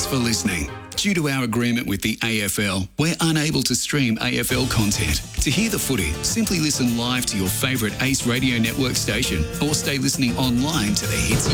Thanks for listening. Due to our agreement with the AFL, we're unable to stream AFL content. To hear the footy, simply listen live to your favourite Ace Radio Network station or stay listening online to the hits